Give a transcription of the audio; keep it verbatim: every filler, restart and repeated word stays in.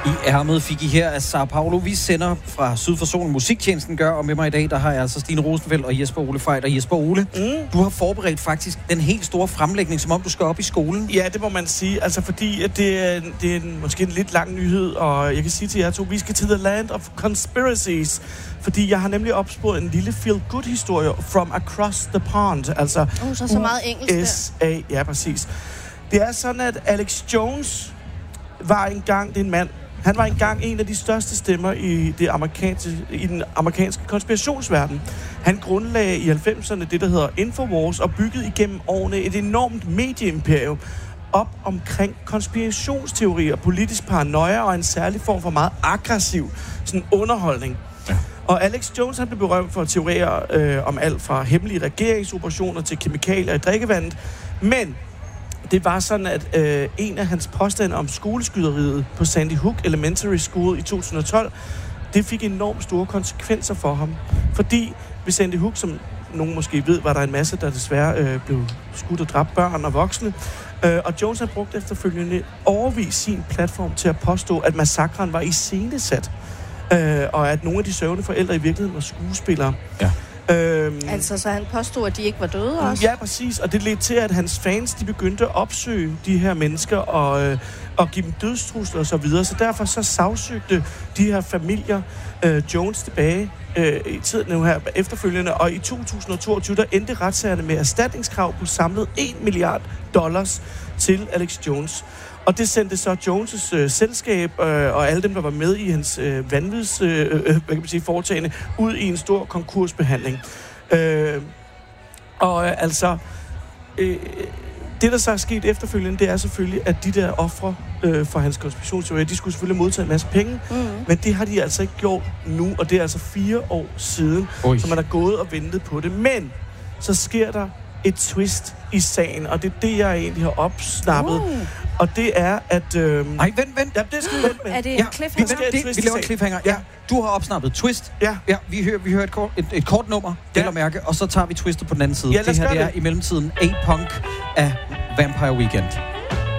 I ærmet fik I her af Sao Paulo. Vi sender fra Syd for Solen. Musiktjenesten gør, og med mig i dag, der har jeg altså Stine Rosenfeldt og Jesper Ole Fejt. Og Jesper Ole, mm. du har forberedt faktisk den helt store fremlægning, som om du skal op i skolen. Ja, det må man sige. Altså fordi at det er, det er en, måske en lidt lang nyhed, og jeg kan sige til jer to, vi skal til the land of conspiracies. Fordi jeg har nemlig opsporet en lille feel-good-historie from across the pond. Altså uh, så, så meget engelsk. U S A. Ja, præcis. Det er sådan, at Alex Jones var engang, det er en mand, han var engang en af de største stemmer i, det amerikanske, i den amerikanske konspirationsverden. Han grundlagde i halvfemserne det, der hedder Infowars, og byggede igennem årene et enormt medieimperium op omkring konspirationsteorier, politisk paranoia og en særlig form for meget aggressiv sådan underholdning. Ja. Og Alex Jones, han blev berømt for teorier øh, om alt fra hemmelige regeringsoperationer til kemikalier i drikkevandet. Men det var sådan, at øh, en af hans påstande om skoleskyderiet på Sandy Hook Elementary School i to tusind og tolv, det fik enormt store konsekvenser for ham. Fordi ved Sandy Hook, som nogen måske ved, var der en masse, der desværre øh, blev skudt og dræbt børn og voksne. Øh, og Jones har brugt efterfølgende overvis sin platform til at påstå, at massakren var iscenesat. Øh, og at nogle af de sørgende forældre i virkeligheden var skuespillere. Ja. Øhm, altså, så han påstod, at de ikke var døde også? Ja, præcis. Og det ledte til, at hans fans, de begyndte at opsøge de her mennesker og, øh, og give dem dødstrusler og så videre. Så derfor så sagsøgte de her familier øh, Jones tilbage øh, i tiden nu her efterfølgende. Og i to tusind og toogtyve, der endte retssagerne med erstatningskrav på samlet en milliard dollars til Alex Jones. Og det sendte så Jones' øh, selskab øh, og alle dem, der var med i hans øh, vanvids, øh, øh, hvad kan man sige, foretagende, ud i en stor konkursbehandling. Øh, og øh, altså, øh, det der så er sket efterfølgende, det er selvfølgelig, at de der ofre øh, for hans konspirationsteorier, de skulle selvfølgelig modtage en masse penge, mm. men det har de altså ikke gjort nu, og det er altså fire år siden, Oi. Så man er gået og ventet på det. Men så sker der et twist i sagen, og det er det, jeg egentlig har opsnappet. Uh. Og det er, at... Øh... Ej, vent, vent. Ja, det skal vi vente med. Er det en ja, cliffhanger? Vi, det, vi laver en cliffhanger. Ja. Du har opsnappet twist. Ja. Ja, vi hører, vi hører et, kort, et, et kort nummer, ja. Eller mærke, og så tager vi twistet på den anden side. Ja, det her det er det. i mellemtiden A-Punk af Vampire Weekend.